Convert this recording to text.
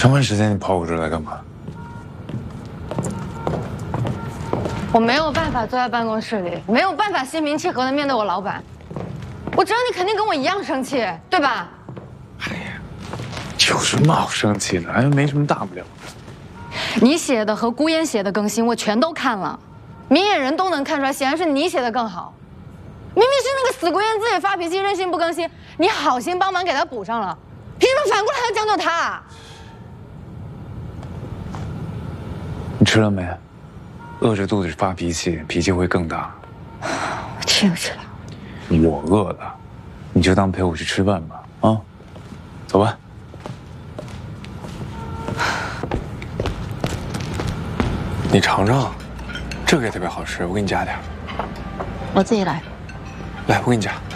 上班时间你跑我这儿来干嘛？ 我没有办法坐在办公室里，没有办法心平气和的面对我老板。我知道你肯定跟我一样生气，对吧？ 哎呀，有什么好生气的？又没什么大不了的。 你写的和孤烟写的更新我全都看了，明眼人都能看出来，显然是你写的更好。明明是那个死孤烟自己发脾气，任性不更新，你好心帮忙给他补上了，凭什么反过来要将就他？ 你吃了没？饿着肚子发脾气，脾气会更大。 我吃了吃了。 我饿了，你就当陪我去吃饭吧。啊，走吧。你尝尝，这个也特别好吃，我给你加点。 我自己来。 来，我给你加。